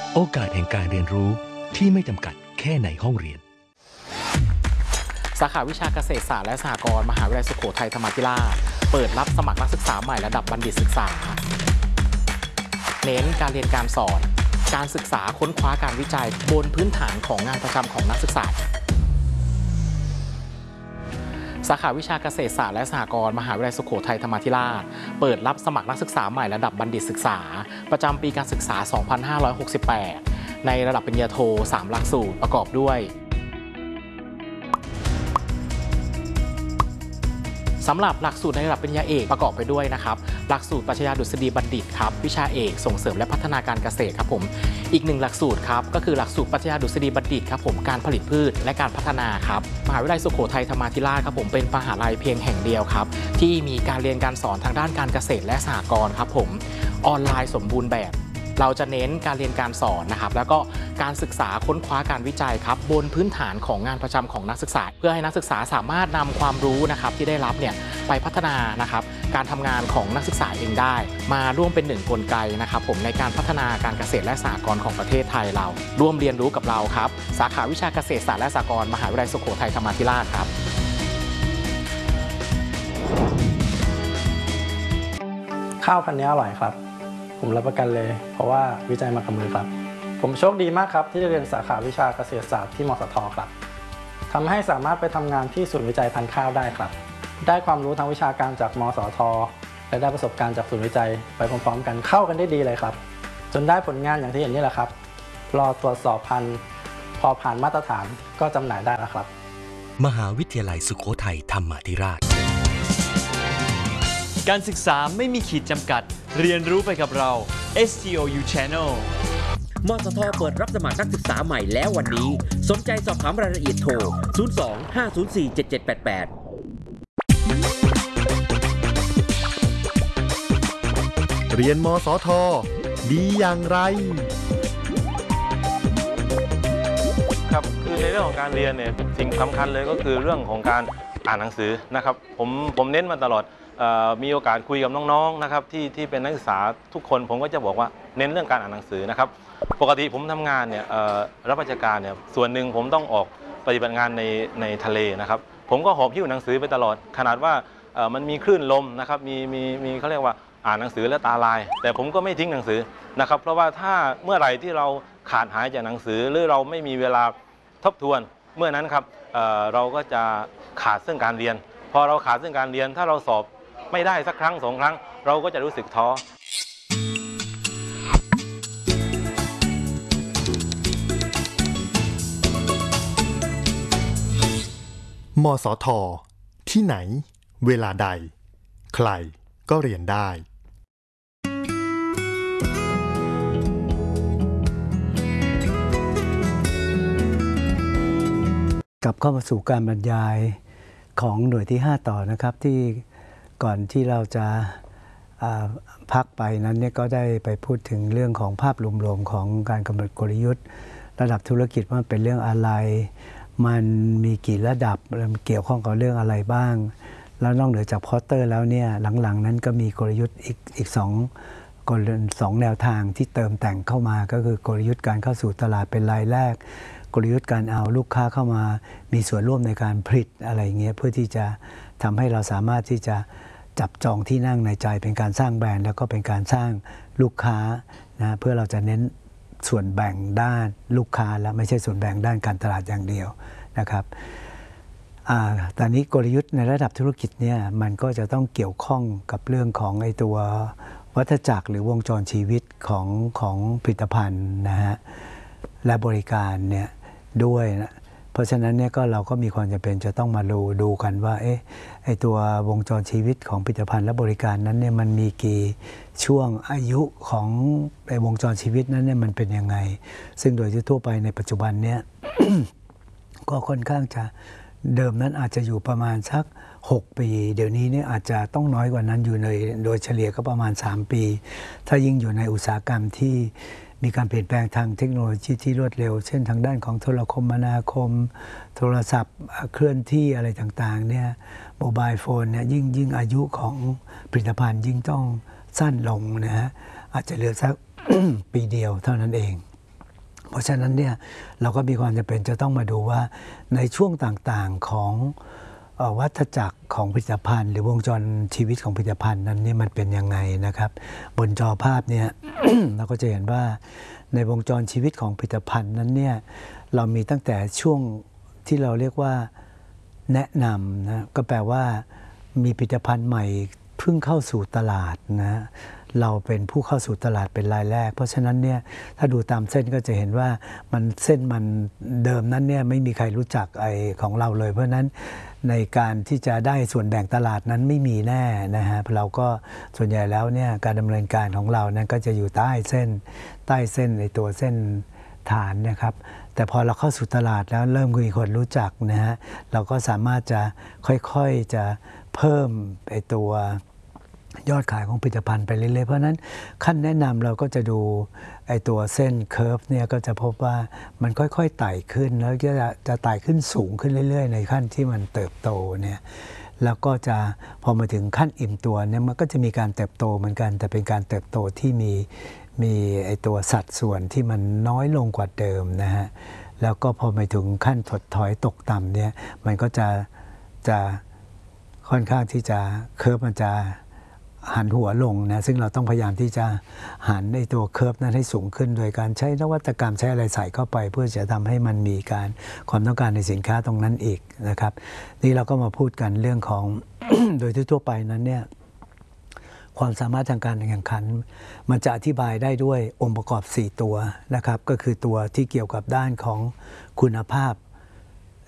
โอกาสแห่งการเรียนรู้ที่ไม่จำกัดแค่ในห้องเรียนสาขาวิชาเกษตรศาสตร์และสหกรณ์มหาวิทยาลัยสุโขทัยธรรมาธิราชเปิดรับสมัครนักศึกษาใหม่ระดับบัณฑิตศึกษาเน้นการเรียนการสอนการศึกษาค้นคว้าการวิจัยบนพื้นฐานของงานประจำของนักศึกษาสาขาวิชาเกษตรศาสตร์และสหกรณ์มหาวิทยาลัยสุโขทัยธรรมาธิราชเปิดรับสมัครนักศึกษาใหม่ระดับบัณฑิตศึกษาประจำปีการศึกษา 2568 ในระดับปริญญาโท 3 หลักสูตรประกอบด้วยสำหรับหลักสูตรในระดับปริญญาเอกประกอบไปด้วยนะครับหลักสูตรปรัชญาดุษฎีบัณฑิตครับวิชาเอกส่งเสริมและพัฒนาการเกษตรครับผมอีกหนึ่งหลักสูตรครับก็คือหลักสูตรปรัชญาดุษฎีบัณฑิตครับผมการผลิตพืชและการพัฒนาครับมหาวิทยาลัยสุโขทัยธรรมาธิราชครับผมเป็นมหาลัยเพียงแห่งเดียวครับที่มีการเรียนการสอนทางด้านการเกษตรและสหกรณ์ครับผมออนไลน์สมบูรณ์แบบเราจะเน้นการเรียนการสอนนะครับแล้วก็การศึกษาค้นคว้าการวิจัยครับบนพื้นฐานของงานประจำของนักศึกษาเพื่อให้นักศึกษาสามารถนำความรู้นะครับที่ได้รับเนี่ยไปพัฒนานะครับการทำงานของนักศึกษาเองได้มาร่วมเป็นหนึ่งกลไกนะครับผมในการพัฒนาการเกษตรและสหกรณ์ของประเทศไทยเราร่วมเรียนรู้กับเราครับสาขาวิชาเกษตรศาสตร์และสหกรณ์มหาวิทยาลัยสุโขทัยธรรมาธิราชครับข้าวพันธุ์นี้อร่อยครับผมรับประกันเลยเพราะว่าวิจัยมากับมือครับผมโชคดีมากครับที่ได้เรียนสาขาวิชาเกษตรศาสตร์ที่มสทครับทำให้สามารถไปทำงานที่ศูนย์วิจัยพันธุ์ข้าวได้ครับได้ความรู้ทางวิชาการจากมสทและได้ประสบการณ์จากศูนย์วิจัยไปพร้อมๆกันเข้ากันได้ดีเลยครับจนได้ผลงานอย่างที่เห็นนี่แหละครับรอตรวจสอบพันธุ์พอผ่านมาตรฐานก็จำหน่ายได้แล้วครับมหาวิทยาลัยสุโขทัยธรรมาธิราชการศึกษาไม่มีขีดจำกัดเรียนรู้ไปกับเรา STOU Channel มสทเปิดรับสมัครนักศึกษาใหม่แล้ววันนี้สนใจสอบถามรายละเอียดโทร 02-504-7788 เรียนมสทดีอย่างไรครับคือในเรื่องของการเรียนเนี่ยสิ่งสำคัญเลยก็คือเรื่องของการอ่านหนังสือนะครับผมเน้นมาตลอดมีโอกาสคุยกับน้องๆนะครับที่เป็นนักศึกษาทุกคนผมก็จะบอกว่าเน้นเรื่องการอ่านหนังสือนะครับปกติผมทำงานเนี่ยรับราชการเนี่ยส่วนหนึ่งผมต้องออกปฏิบัติงานในทะเลนะครับผมก็หอบหิ้วหนังสือไปตลอดขนาดว่ามันมีคลื่นลมนะครับมีเขาเรียกว่าอ่านหนังสือและตาลายแต่ผมก็ไม่ทิ้งหนังสือนะครับเพราะว่าถ้าเมื่อไหร่ที่เราขาดหายจากหนังสือหรือเราไม่มีเวลาทบทวนเมื่อนั้นครับเราก็จะขาดซึ่งการเรียนพอเราขาดซึ่งการเรียนถ้าเราสอบไม่ได้สักครั้ง2 ครั้งเราก็จะรู้สึกท้อมสทที่ไหนเวลาใดใครก็เรียนได้กลับเข้ามาสู่การบรรยายของหน่วยที่5ต่อนะครับที่ก่อนที่เราจะพักไปนั้นเนี่ยก็ได้ไปพูดถึงเรื่องของภาพรวมๆของการกำหนดกลยุทธ์ระดับธุรกิจว่าเป็นเรื่องอะไรมันมีกี่ระดับเกี่ยวข้องกับเรื่องอะไรบ้างแล้วนอกเหนือจากพอสเตอร์แล้วเนี่ยหลังๆนั้นก็มีกลยุทธ์อีก2แนวทางที่เติมแต่งเข้ามาก็คือกลยุทธ์การเข้าสู่ตลาดเป็นรายแรกกลยุทธ์การเอาลูกค้าเข้ามามีส่วนร่วมในการผลิตอะไรเงี้ยเพื่อที่จะทำให้เราสามารถที่จะจับจองที่นั่งในใจเป็นการสร้างแบรนด์แล้วก็เป็นการสร้างลูกค้านะเพื่อเราจะเน้นส่วนแบ่งด้านลูกค้าและไม่ใช่ส่วนแบ่งด้านการตลาดอย่างเดียวนะครับตอนนี้กลยุทธ์ในระดับธุรกิจเนี่ยมันก็จะต้องเกี่ยวข้องกับเรื่องของไอ้ตัววัฏจักรหรือวงจรชีวิตของผลิตภัณฑ์นะฮะและบริการเนี่ยด้วยนะเพราะฉะนั้นเนี่ยก็เราก็มีความจำเป็นจะต้องมาดูกันว่าไอ้ตัววงจรชีวิตของผลิตภัณฑ์และบริการนั้นเนี่ยมันมีกี่ช่วงอายุของไอ้วงจรชีวิตนั้นเนี่ยมันเป็นยังไงซึ่งโดยทั่วไปในปัจจุบันเนี่ย ก็ค่อนข้างจะเดิมนั้นอาจจะอยู่ประมาณสัก6 ปีเดี๋ยวนี้เนี่ยอาจจะต้องน้อยกว่านั้นอยู่ในโดยเฉลี่ยก็ประมาณ3 ปีถ้ายิ่งอยู่ในอุตสาหกรรมที่มีการเปลี่ยนแปลงทางเทคโนโลยีที่รวดเร็วเช่นทางด้านของโทรคมนาคมโทรศัพท์เคลื่อนที่อะไรต่างๆเนี่ยโมบายโฟนเนี่ยยิ่งอายุของผลิตภัณฑ์ยิ่งต้องสั้นลงนะฮะอาจจะเหลือสัก ปีเดียวเท่านั้นเองเพราะฉะนั้นเนี่ยเราก็มีความจำเป็นจะต้องมาดูว่าในช่วงต่างๆของวัฏจักรของผลิตภัณฑ์หรือวงจรชีวิตของผลิตภัณฑ์นั้นนี่มันเป็นยังไงนะครับบนจอภาพเนี่ย เราก็จะเห็นว่าในวงจรชีวิตของผลิตภัณฑ์นั้นเนี่ยเรามีตั้งแต่ช่วงที่เราเรียกว่าแนะนำนะก็แปลว่ามีผลิตภัณฑ์ใหม่เพิ่งเข้าสู่ตลาดนะเราเป็นผู้เข้าสู่ตลาดเป็นรายแรกเพราะฉะนั้นเนี่ยถ้าดูตามเส้นก็จะเห็นว่ามันเส้นมันเดิมนั้นเนี่ยไม่มีใครรู้จักไอ้ของเราเลยเพราะฉะนั้นในการที่จะได้ส่วนแบ่งตลาดนั้นไม่มีแน่นะฮะเราก็ส่วนใหญ่แล้วเนี่ยการดำเนินการของเรานั้นก็จะอยู่ใต้เส้นในตัวเส้นฐานนะครับแต่พอเราเข้าสู่ตลาดแล้วเริ่มมีคนรู้จักนะฮะเราก็สามารถจะค่อยๆจะเพิ่มไอ้ตัวยอดขายของผลิตภัณฑ์ไปเรื่อยๆเพราะฉะนั้นขั้นแนะนำเราก็จะดูไอ้ตัวเส้นเคอร์ฟเนี่ยก็จะพบว่ามันค่อยๆไต่ขึ้นแล้วจะไต่ขึ้นสูงขึ้นเรื่อยๆในขั้นที่มันเติบโตเนี่ยแล้วก็จะพอมาถึงขั้นอิ่มตัวเนี่ยมันก็จะมีการเติบโตเหมือนกันแต่เป็นการเติบโตที่มีไอ้ตัวสัดส่วนที่มันน้อยลงกว่าเดิมนะฮะแล้วก็พอไปถึงขั้นถดถอยตกต่ำเนี่ยมันก็จะค่อนข้างที่จะเคอร์ฟมันจะหันหัวลงนะซึ่งเราต้องพยายามที่จะหันในตัวเคอร์ฟนั้นให้สูงขึ้นโดยการใช้นวัตกรรมใช้อะไรใส่เข้าไปเพื่อจะทำให้มันมีการความต้องการในสินค้าตรงนั้นอีกนะครับนี่เราก็มาพูดกันเรื่องของ โดยทั่วไปนั้นเนี่ยความสามารถทางการแข่งขันมันจะอธิบายได้ด้วยองค์ประกอบ4ตัวนะครับก็คือตัวที่เกี่ยวกับด้านของคุณภาพ